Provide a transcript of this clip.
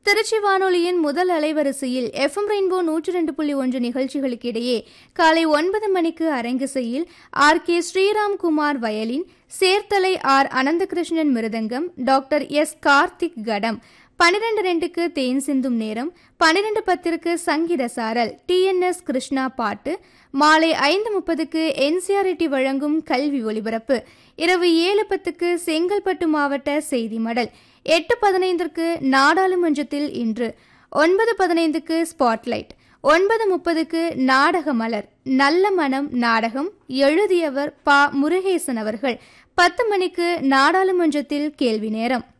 திருச்சி வானொலியின் முதல் அலைவரிசையில் FM ரெயின்போ 102.1 நிகழ்ச்சிகளுக்கு இடையே காலை 9 மணிக்கு அரங்கிசையில் RK Sriramkumar violin, சேர்த்தலை R Ananthakrishnan மிருதங்கம், டாக்டர் S கார்த்திக் கடம். 12:02க்கு தேன் சிந்தும் நேரம், 12:10க்கு சங்கீத சாரல் TNS கிருஷ்ணா பாட்டு, மாலை 5:30க்கு NCERT வழங்கும் கல்வி ஒலிபரப்பு, இரவு 7:10க்கு செங்கல்பட்டு மாவட்ட செய்தி மடல், 8:15க்கு நாடாளுமன்றத்தில் இன்று, 9:15க்கு ஸ்பாட்லைட், 9:30க்கு நாடக மலர் நல்ல மனம் நாடகம், எழுதியவர் ப. முருகேசன் அவர்கள். 10 மணிக்கு நாடாளுமன்றத்தில் கேள்வி நேரம்.